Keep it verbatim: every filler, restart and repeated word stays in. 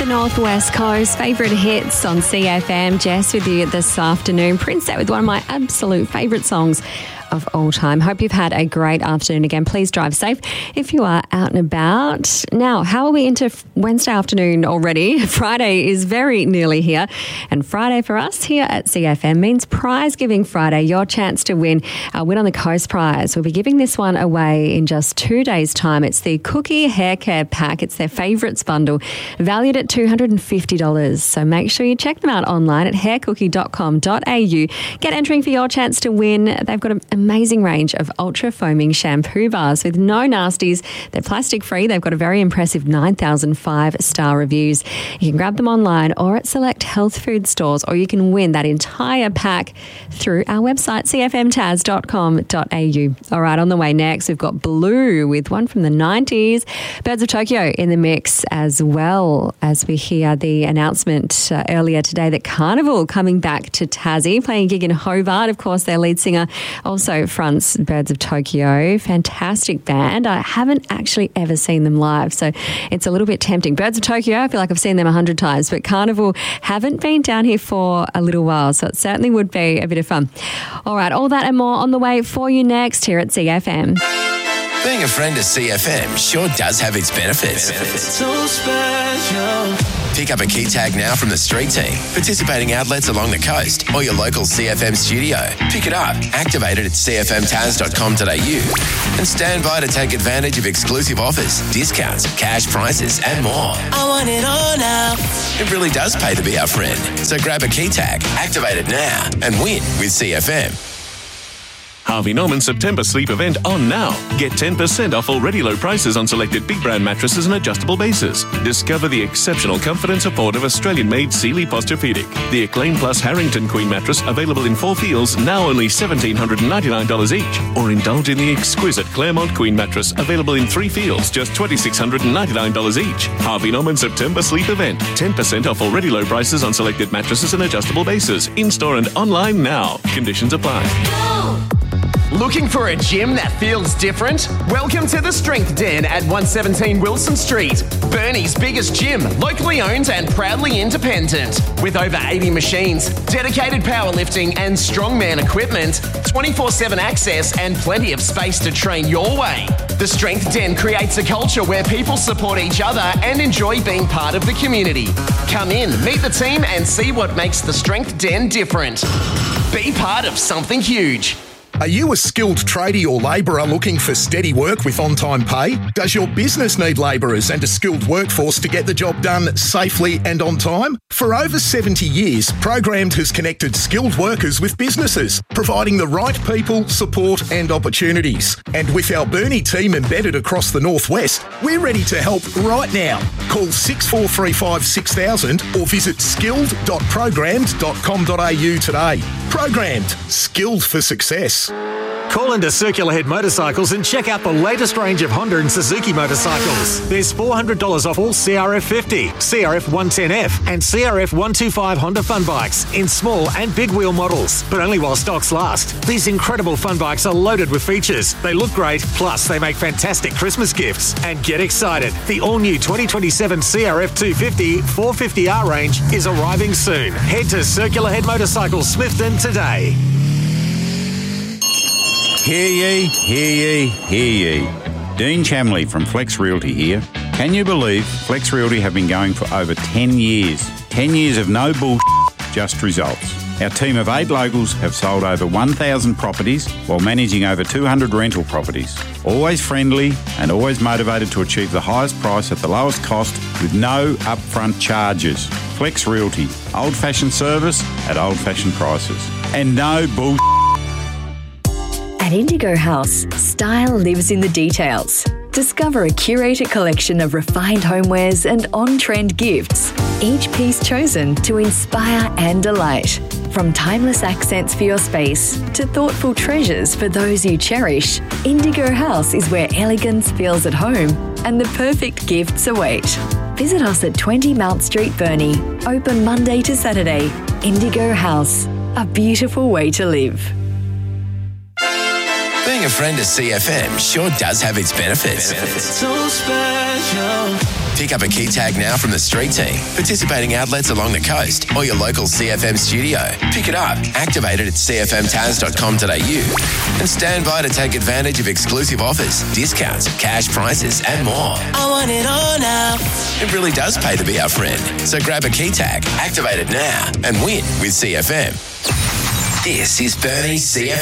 the Northwest Coast. Favourite hits on C F M. Jess with you this afternoon. Prince out with one of my absolute favourite songs of all time. Hope you've had a great afternoon again. Please drive safe if you are out and about. Now, how are we into Wednesday afternoon already? Friday is very nearly here. And Friday for us here at C F M means Prize Giving Friday, your chance to win our Win on the Coast prize. We'll be giving this one away in just two days' time. It's the Cookie Hair Care Pack. It's their favourites bundle, valued at two hundred fifty dollars. So make sure you check them out online at hair cookie dot com dot a u. Get entering for your chance to win. They've got an amazing range of ultra foaming shampoo bars with no nasties. They're plastic free. They've got a very impressive nine thousand five-star reviews. You can grab them online or at select health food stores, or you can win that entire pack through our website, c f m taz dot com dot a u. All right, on the way next, we've got Blue with one from the nineties. Birds of Tokyo in the mix as well, as we hear the announcement uh, earlier today that Carnival coming back to Tassie, playing a gig in Hobart. Of course, their lead singer also fronts Birds of Tokyo. Fantastic band. I haven't actually ever seen them live, so it's a little bit tempting. Birds of Tokyo, I feel like I've seen them a hundred times, but Carnival haven't been down here for a little while, so it certainly would be a bit of fun. All right, all that and more on the way for you next here at C F M. Being a friend of C F M sure does have its benefits. benefits. So special. Pick up a key tag now from the street team, participating outlets along the coast, or your local C F M studio. Pick it up, activate it at c f m taz dot com dot a u, and stand by to take advantage of exclusive offers, discounts, cash prizes, and more. I want it all now. It really does pay to be our friend. So grab a key tag, activate it now, and win with C F M. Harvey Norman September sleep event on now. Get ten percent off already low prices on selected big brand mattresses and adjustable bases. Discover the exceptional comfort and support of Australian-made Sealy Posturepedic. The Acclaim Plus Harrington Queen mattress available in four feels, now only one thousand seven hundred ninety-nine dollars each. Or indulge in the exquisite Claremont Queen mattress available in three feels, just two thousand six hundred ninety-nine dollars each. Harvey Norman September sleep event. ten percent off already low prices on selected mattresses and adjustable bases. In-store and online now. Conditions apply. Go! Looking for a gym that feels different? Welcome to the Strength Den at one seventeen Wilson Street. Burnie's biggest gym, locally owned and proudly independent. With over eighty machines, dedicated powerlifting and strongman equipment, twenty-four seven access and plenty of space to train your way. The Strength Den creates a culture where people support each other and enjoy being part of the community. Come in, meet the team and see what makes the Strength Den different. Be part of something huge. Are you a skilled tradie or labourer looking for steady work with on-time pay? Does your business need labourers and a skilled workforce to get the job done safely and on time? For over seventy years, Programmed has connected skilled workers with businesses, providing the right people, support and opportunities. And with our Burnie team embedded across the Northwest, we're ready to help right now. Call six four three five six thousand or visit skilled dot programmed dot com dot a u today. Programmed, skilled for success. Call into Circular Head Motorcycles and check out the latest range of Honda and Suzuki motorcycles. There's four hundred dollars off all C R F fifty, C R F one ten F and C R F one twenty-five Honda fun bikes in small and big wheel models, but only while stocks last. These incredible fun bikes are loaded with features. They look great, plus they make fantastic Christmas gifts. And get excited, the all-new twenty twenty-seven C R F two fifty four fifty R range is arriving soon. Head to Circular Head Motorcycles Smithton today. Hear ye, hear ye, hear ye. Dean Chamley from Flex Realty here. Can you believe Flex Realty have been going for over ten years? ten years of no bullshit, just results. Our team of eight locals have sold over one thousand properties while managing over two hundred rental properties. Always friendly and always motivated to achieve the highest price at the lowest cost with no upfront charges. Flex Realty, old-fashioned service at old-fashioned prices. And no bullshit. At Indigo House, style lives in the details. Discover a curated collection of refined homewares and on-trend gifts, each piece chosen to inspire and delight. From timeless accents for your space to thoughtful treasures for those you cherish, Indigo House is where elegance feels at home and the perfect gifts await. Visit us at twenty Mount Street, Burnie. Open Monday to Saturday. Indigo House, a beautiful way to live. Being a friend of C F M sure does have its benefits. benefits. So special. Pick up a key tag now from the street team, participating outlets along the coast, or your local C F M studio. Pick it up, activate it at c f m taz dot com dot a u, and stand by to take advantage of exclusive offers, discounts, cash prizes, and more. I want it all now. It really does pay to be our friend. So grab a key tag, activate it now, and win with C F M. This is Bernie's C F M.